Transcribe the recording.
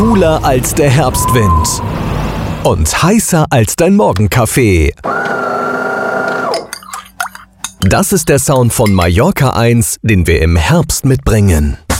cooler als der Herbstwind und heißer als dein Morgenkaffee. Das ist der Sound von Mallorca 1, den wir im Herbst mitbringen.